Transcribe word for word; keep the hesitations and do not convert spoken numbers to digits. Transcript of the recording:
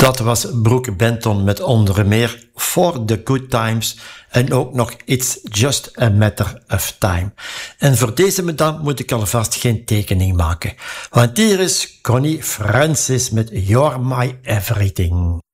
Dat was Brooke Benton met onder meer For the Good Times en ook nog It's Just a Matter of Time. En voor deze madame moet ik alvast geen tekening maken, want hier is Connie Francis met You're My Everything.